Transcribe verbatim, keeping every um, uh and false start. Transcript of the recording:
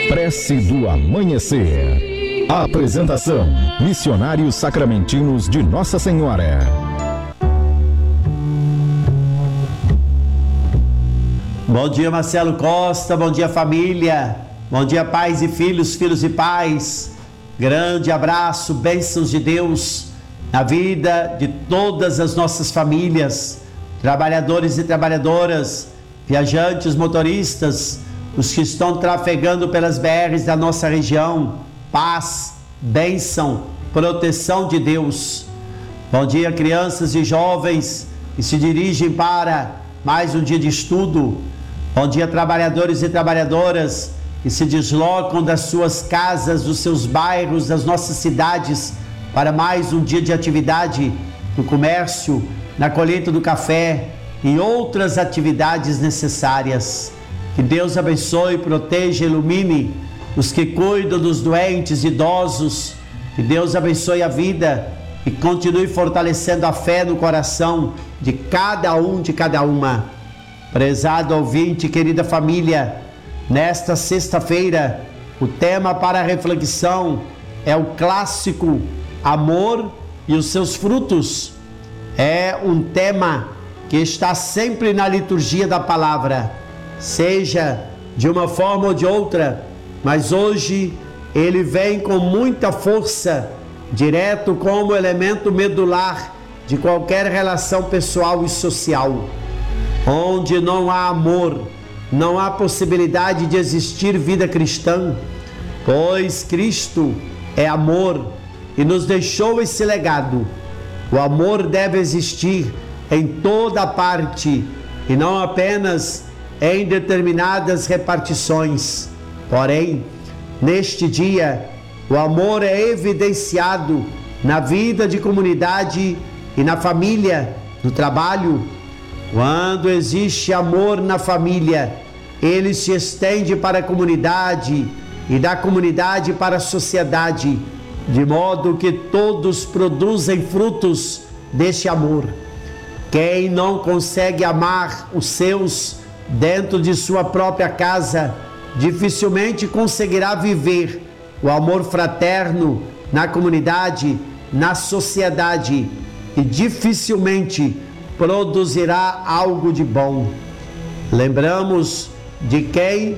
Prece do Amanhecer. Apresentação: Missionários Sacramentinos de Nossa Senhora. Bom dia, Marcelo Costa. Bom dia, família. Bom dia, pais e filhos, filhos e pais. Grande abraço, bênçãos de Deus na vida de todas as nossas famílias, trabalhadores e trabalhadoras, viajantes, motoristas, os que estão trafegando pelas B Rs da nossa região. Paz, bênção, proteção de Deus. Bom dia, crianças e jovens que se dirigem para mais um dia de estudo. Bom dia, trabalhadores e trabalhadoras que se deslocam das suas casas, dos seus bairros, das nossas cidades para mais um dia de atividade no comércio, na colheita do café e outras atividades necessárias. Que Deus abençoe, proteja, ilumine os que cuidam dos doentes, idosos. Que Deus abençoe a vida e continue fortalecendo a fé no coração de cada um, de cada uma. Prezado ouvinte, querida família, nesta sexta-feira, o tema para a reflexão é o clássico Amor e os seus frutos. É um tema que está sempre na liturgia da palavra, seja de uma forma ou de outra, mas hoje ele vem com muita força, direto como elemento medular de qualquer relação pessoal e social. Onde não há amor, não há possibilidade de existir vida cristã, pois Cristo é amor e nos deixou esse legado. O amor deve existir em toda parte e não apenas em determinadas repartições. Porém, neste dia, o amor é evidenciado na vida de comunidade e na família, no trabalho. Quando existe amor na família, ele se estende para a comunidade e da comunidade para a sociedade, de modo que todos produzem frutos deste amor. Quem não consegue amar os seus dentro de sua própria casa, dificilmente conseguirá viver o amor fraterno na comunidade, na sociedade, e dificilmente produzirá algo de bom. Lembramos de quem